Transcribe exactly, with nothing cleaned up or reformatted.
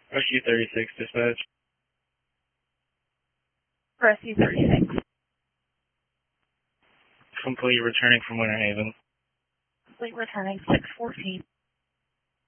Rescue thirty-six, dispatch. Rescue thirty-six. Complete returning from Winter Haven. Complete returning six fourteen.